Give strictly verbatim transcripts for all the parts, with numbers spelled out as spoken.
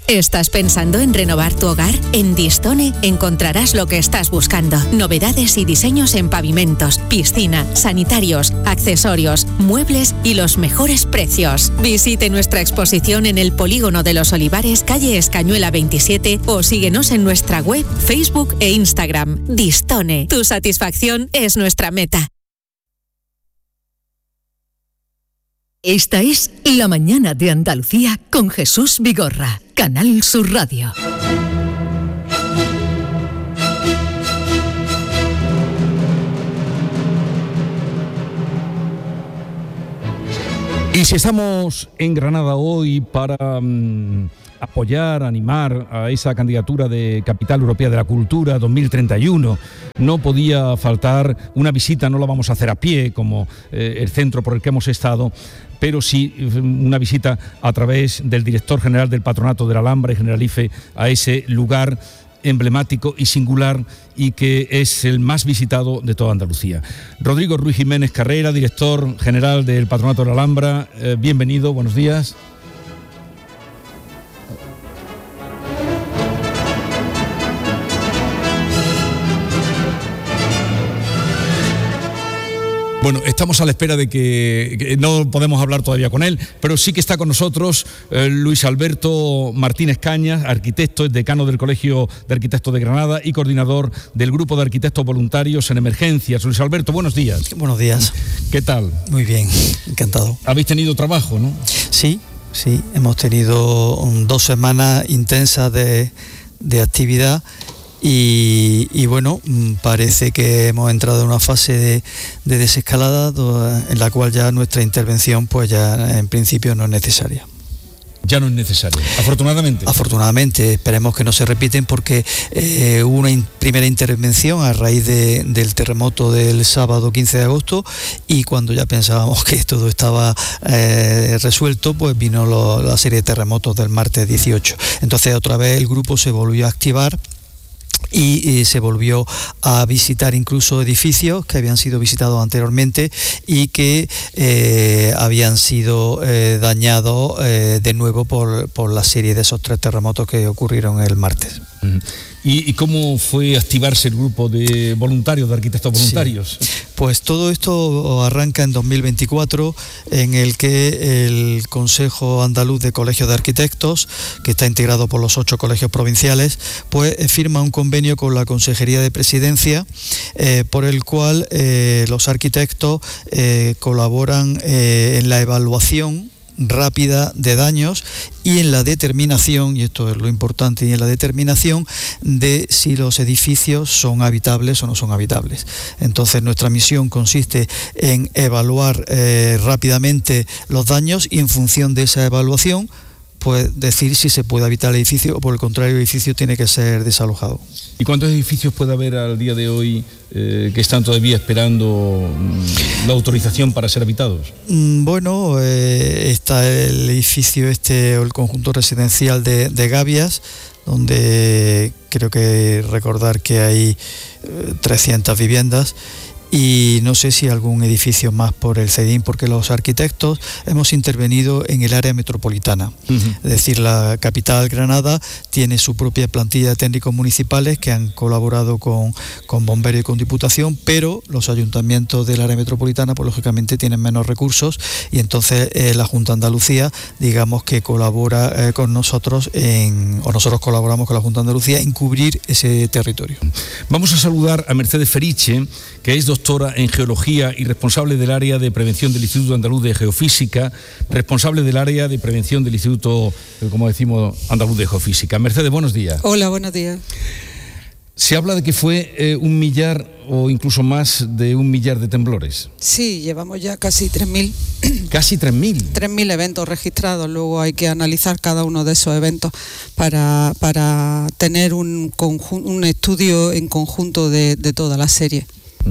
¿Estás pensando en renovar tu hogar? En Distone encontrarás lo que estás buscando. Novedades y diseños en pavimentos, piscina, sanitarios, accesorios, muebles y los mejores precios. Visite nuestra exposición en el Polígono de los Olivares, calle Escañuela veintisiete, o síguenos en nuestra web, Facebook e Instagram. Distone, tu satisfacción es nuestra meta. Esta es La Mañana de Andalucía con Jesús Vigorra, Canal Sur Radio. Y si estamos en Granada hoy para um, apoyar, animar a esa candidatura de Capital Europea de la Cultura dos mil treinta y uno, no podía faltar una visita. No la vamos a hacer a pie como eh, el centro por el que hemos estado, pero sí una visita a través del director general del Patronato de la Alhambra y Generalife a ese lugar emblemático y singular y que es el más visitado de toda Andalucía. Rodrigo Ruiz Jiménez Carrera, director general del Patronato de la Alhambra, eh, bienvenido, buenos días. Bueno, estamos a la espera de que, que no podemos hablar todavía con él, pero sí que está con nosotros eh, Luis Alberto Martínez Cañas, arquitecto, es decano del Colegio de Arquitectos de Granada y coordinador del Grupo de Arquitectos Voluntarios en Emergencias. Luis Alberto, buenos días. Buenos días. ¿Qué tal? Muy bien, encantado. ¿Habéis tenido trabajo, no? Sí, sí, hemos tenido um, dos semanas intensas de, de actividad. Y, y bueno, parece que hemos entrado en una fase de, de desescalada en la cual ya nuestra intervención pues ya en principio no es necesaria. Ya no es necesario, afortunadamente. Afortunadamente, esperemos que no se repiten porque eh, hubo una in- primera intervención a raíz de, del terremoto del sábado quince de agosto y cuando ya pensábamos que todo estaba eh, resuelto, pues vino lo, la serie de terremotos del martes dieciocho. Entonces otra vez el grupo se volvió a activar y, y se volvió a visitar incluso edificios que habían sido visitados anteriormente y que eh, habían sido eh, dañados eh, de nuevo por, por la serie de esos tres terremotos que ocurrieron el martes. Uh-huh. ¿Y, ¿Y cómo fue activarse el grupo de voluntarios, de arquitectos voluntarios? Sí. Pues todo esto arranca en dos mil veinticuatro, en el que el Consejo Andaluz de Colegios de Arquitectos, que está integrado por los ocho colegios provinciales, pues firma un convenio con la Consejería de Presidencia, eh, por el cual eh, los arquitectos eh, colaboran eh, en la evaluación rápida de daños y en la determinación, y esto es lo importante, y en la determinación de si los edificios son habitables o no son habitables. Entonces nuestra misión consiste en evaluar eh, rápidamente los daños y en función de esa evaluación pues decir si se puede habitar el edificio o por el contrario el edificio tiene que ser desalojado. ¿Y cuántos edificios puede haber al día de hoy eh, que están todavía esperando mm, la autorización para ser habitados? Mm, bueno, eh, está el edificio este o el conjunto residencial de, de Gavias, donde creo que recordar que hay eh, trescientas viviendas. Y no sé si algún edificio más por el CEDIM, porque los arquitectos hemos intervenido en el área metropolitana. Uh-huh. Es decir, la capital Granada tiene su propia plantilla de técnicos municipales que han colaborado con, con Bomberos y con Diputación, pero los ayuntamientos del área metropolitana, pues lógicamente tienen menos recursos y entonces eh, la Junta de Andalucía, digamos que colabora eh, con nosotros, en, o nosotros colaboramos con la Junta de Andalucía en cubrir ese territorio. Vamos a saludar a Mercedes Feriche, que es doctora en Geología y responsable del área de prevención del Instituto Andaluz de Geofísica, responsable del área de prevención del Instituto, como decimos, Andaluz de Geofísica. Mercedes, buenos días. Hola, buenos días. Se habla de que fue eh, un millar o incluso más de un millar de temblores. Sí, llevamos ya casi tres mil. ¿Casi tres mil? tres mil eventos registrados. Luego hay que analizar cada uno de esos eventos para, para tener un, conjun- un estudio en conjunto de, de toda la serie.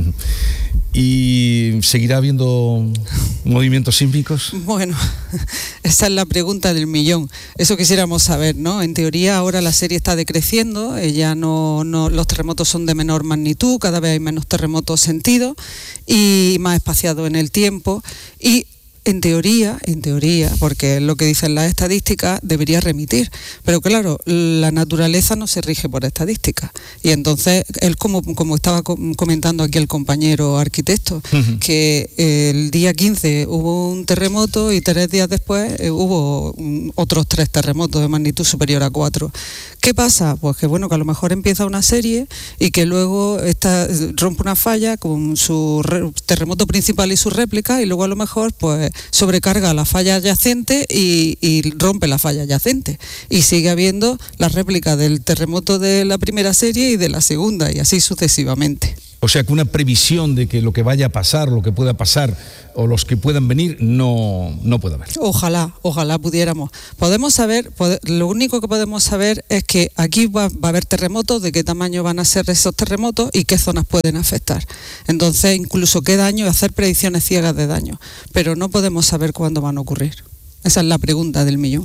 ¿Y seguirá habiendo movimientos sísmicos? Bueno, esa es la pregunta del millón. Eso quisiéramos saber, ¿no? En teoría ahora la serie está decreciendo, ya no, no, los terremotos son de menor magnitud, cada vez hay menos terremotos sentidos y más espaciados en el tiempo y en teoría, en teoría, porque es lo que dicen las estadísticas, debería remitir. Pero claro, la naturaleza no se rige por estadísticas. Y entonces, él como, como estaba comentando aquí el compañero arquitecto, uh-huh. que el día quince hubo un terremoto y tres días después eh, hubo otros tres terremotos de magnitud superior a cuatro. ¿Qué pasa? Pues que bueno, que a lo mejor empieza una serie y que luego esta, rompe una falla con su re, terremoto principal y su réplica, y luego a lo mejor pues sobrecarga la falla adyacente y, y rompe la falla adyacente. Y sigue habiendo la réplica del terremoto de la primera serie y de la segunda, y así sucesivamente. O sea que una previsión de que lo que vaya a pasar, lo que pueda pasar o los que puedan venir, no, no puede haber. Ojalá, ojalá pudiéramos. Podemos saber, pode, lo único que podemos saber es que aquí va, va a haber terremotos, de qué tamaño van a ser esos terremotos y qué zonas pueden afectar. Entonces, incluso qué daño, hacer predicciones ciegas de daño. Pero no podemos saber cuándo van a ocurrir. Esa es la pregunta del millón.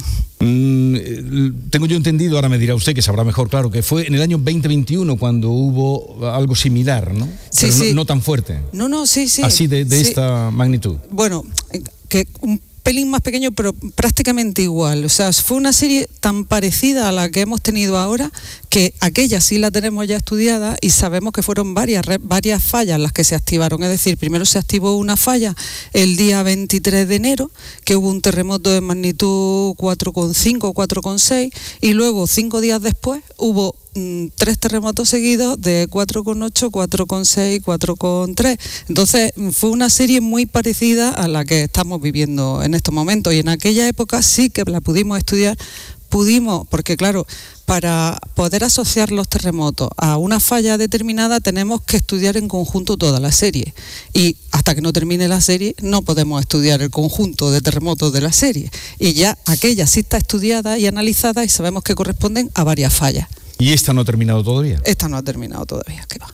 Mm, tengo yo entendido, ahora me dirá usted que sabrá mejor, claro, que fue en el año veinte veintiuno cuando hubo algo similar, ¿no? Sí, Pero sí. No, no tan fuerte. No, no, sí, sí. Así de, de sí. esta magnitud. Bueno, que un pelín más pequeño, pero prácticamente igual. O sea, fue una serie tan parecida a la que hemos tenido ahora, que aquella sí la tenemos ya estudiada y sabemos que fueron varias, varias fallas las que se activaron. Es decir, primero se activó una falla el día veintitrés de enero, que hubo un terremoto de magnitud cuatro coma cinco, cuatro coma seis, y luego cinco días después hubo mm, tres terremotos seguidos de cuatro coma ocho, cuatro coma seis, cuatro coma tres. Entonces fue una serie muy parecida a la que estamos viviendo en estos momentos, y en aquella época sí que la pudimos estudiar. Pudimos, porque claro, para poder asociar los terremotos a una falla determinada tenemos que estudiar en conjunto toda la serie, y hasta que no termine la serie no podemos estudiar el conjunto de terremotos de la serie, y ya aquella sí está estudiada y analizada y sabemos que corresponden a varias fallas. ¿Y esta no ha terminado todavía? Esta no ha terminado todavía, ¿qué va?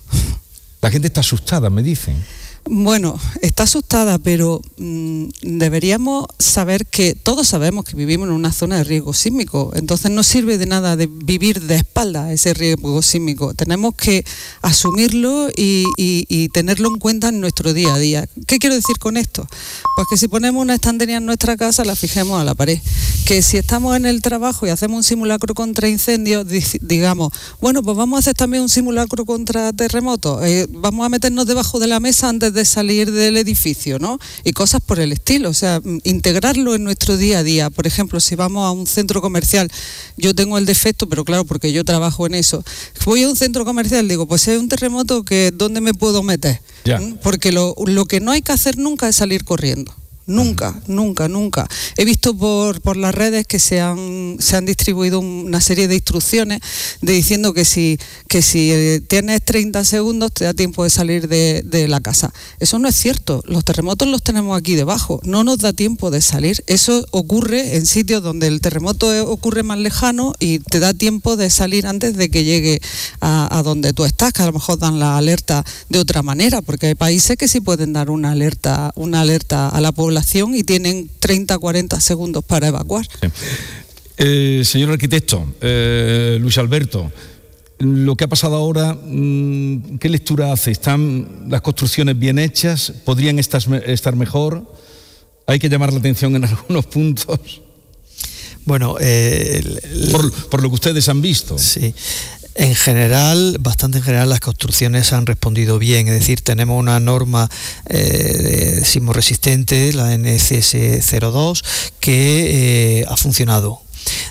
La gente está asustada, me dicen. Bueno, está asustada, pero mmm, deberíamos saber que todos sabemos que vivimos en una zona de riesgo sísmico, entonces no sirve de nada de vivir de espaldas a ese riesgo sísmico. Tenemos que asumirlo y, y, y tenerlo en cuenta en nuestro día a día. ¿Qué quiero decir con esto? Pues que si ponemos una estantería en nuestra casa, la fijemos a la pared. Que si estamos en el trabajo y hacemos un simulacro contra incendios, digamos, bueno, pues vamos a hacer también un simulacro contra terremotos, eh, vamos a meternos debajo de la mesa antes de salir del edificio, ¿no? Y cosas por el estilo, o sea, integrarlo en nuestro día a día. Por ejemplo, si vamos a un centro comercial, yo tengo el defecto, pero claro, porque yo trabajo en eso, voy a un centro comercial, digo, pues si hay un terremoto, que ¿dónde me puedo meter? Ya. Porque lo, lo que no hay que hacer nunca es salir corriendo. Nunca, nunca, nunca. He visto por, por las redes que se han, se han distribuido una serie de instrucciones de diciendo que si, que si eh, tienes treinta segundos te da tiempo de salir de, de la casa. Eso no es cierto. Los terremotos los tenemos aquí debajo. No nos da tiempo de salir. Eso ocurre en sitios donde el terremoto ocurre más lejano y te da tiempo de salir antes de que llegue a, a donde tú estás, que a lo mejor dan la alerta de otra manera, porque hay países que sí pueden dar una alerta, una alerta a la población y tienen treinta a cuarenta segundos para evacuar. Sí. Eh, señor arquitecto, eh, Luis Alberto, lo que ha pasado ahora, ¿qué lectura hace? ¿Están las construcciones bien hechas? ¿Podrían estar, estar mejor? ¿Hay que llamar la atención en algunos puntos? Bueno, eh, el, por, por lo que ustedes han visto. Sí. En general, bastante en general, las construcciones han respondido bien, es decir, tenemos una norma eh, de sismo resistente, la N C S cero dos, que eh, ha funcionado,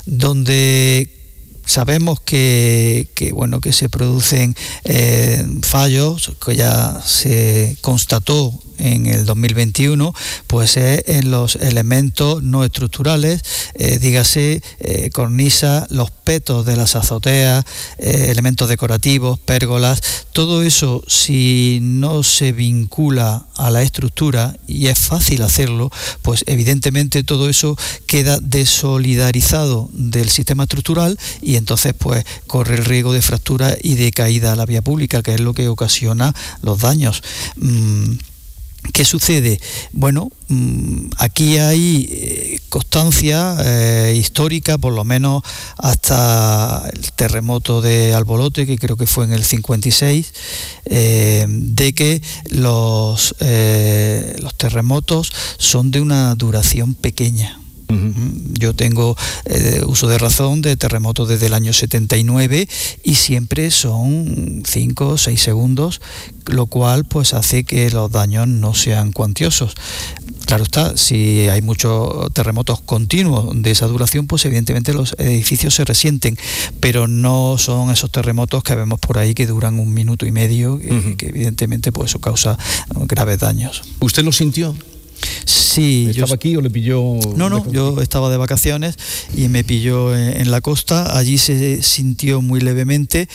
donde sabemos que, que, bueno, que se producen eh, fallos, que ya se constató en el dos mil veintiuno, pues es en los elementos no estructurales, eh, dígase eh, cornisa, los petos de las azoteas, eh, elementos decorativos, pérgolas, todo eso, si no se vincula a la estructura, y es fácil hacerlo, pues evidentemente todo eso queda desolidarizado del sistema estructural, y entonces pues corre el riesgo de fractura y de caída a la vía pública, que es lo que ocasiona los daños. Mm, ¿Qué sucede? Bueno, aquí hay constancia eh, histórica, por lo menos hasta el terremoto de Albolote, que creo que fue en el cincuenta y seis, eh, de que los, eh, los terremotos son de una duración pequeña. Uh-huh. Yo tengo eh, uso de razón de terremotos desde el año setenta y nueve y siempre son cinco o seis segundos, lo cual pues hace que los daños no sean cuantiosos. Claro está, si hay muchos terremotos continuos de esa duración, pues evidentemente los edificios se resienten, pero no son esos terremotos que vemos por ahí que duran un minuto y medio, que, uh-huh. que evidentemente pues eso causa graves daños. ¿Usted lo sintió? Sí. ¿Estaba yo, aquí o le pilló? No, no, yo estaba de vacaciones y me pilló en, en la costa. Allí se sintió muy levemente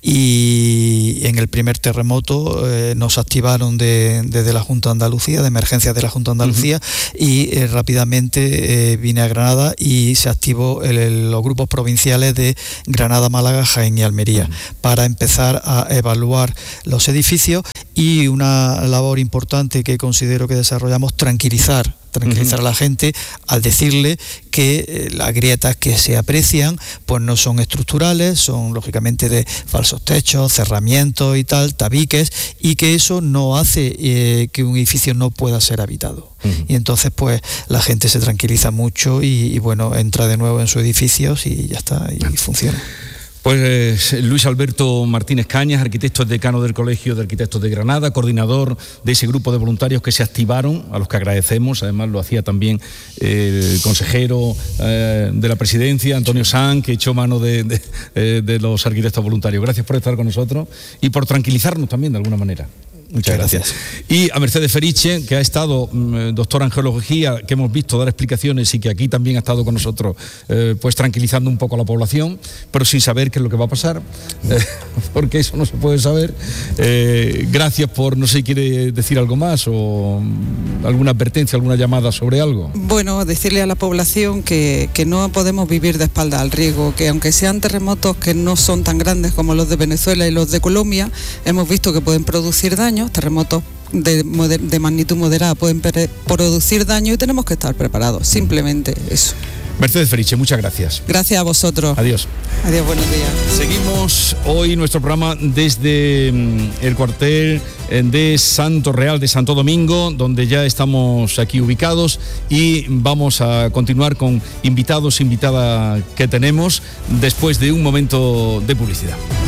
y en el primer terremoto eh, nos activaron de, desde la Junta de Andalucía, de emergencias de la Junta de Andalucía, uh-huh. y eh, rápidamente eh, vine a Granada y se activó el, el, los grupos provinciales de Granada, Málaga, Jaén y Almería, uh-huh. para empezar a evaluar los edificios y una labor importante que considero que desarrollamos, tranquilizar, tranquilizar uh-huh. a la gente al decirle que eh, las grietas que se aprecian pues no son estructurales, son lógicamente de falsos techos, cerramientos y tal, tabiques, y que eso no hace eh, que un edificio no pueda ser habitado. Uh-huh. Y entonces pues la gente se tranquiliza mucho y, y bueno, entra de nuevo en sus edificios y ya está, y, y funciona. Pues eh, Luis Alberto Martínez Cañas, arquitecto decano del Colegio de Arquitectos de Granada, coordinador de ese grupo de voluntarios que se activaron, a los que agradecemos. Además lo hacía también eh, el consejero eh, de la presidencia, Antonio Sanz, que echó mano de, de, eh, de los arquitectos voluntarios. Gracias por estar con nosotros y por tranquilizarnos también de alguna manera. Muchas gracias. Y a Mercedes Feriche, que ha estado, eh, doctora en geología, que hemos visto dar explicaciones y que aquí también ha estado con nosotros, eh, pues tranquilizando un poco a la población, pero sin saber qué es lo que va a pasar, eh, porque eso no se puede saber. Eh, gracias por, no sé si quiere decir algo más o alguna advertencia, alguna llamada sobre algo. Bueno, decirle a la población que, que no podemos vivir de espalda al riesgo, que aunque sean terremotos que no son tan grandes como los de Venezuela y los de Colombia, hemos visto que pueden producir daño. Terremotos de, de magnitud moderada pueden producir daño y tenemos que estar preparados, simplemente eso. Mercedes Feriche, muchas gracias. Gracias a vosotros. Adiós. Adiós, buenos días. Seguimos hoy nuestro programa desde el cuartel de Santo Real de Santo Domingo, donde ya estamos aquí ubicados y vamos a continuar con invitados, invitada que tenemos después de un momento de publicidad.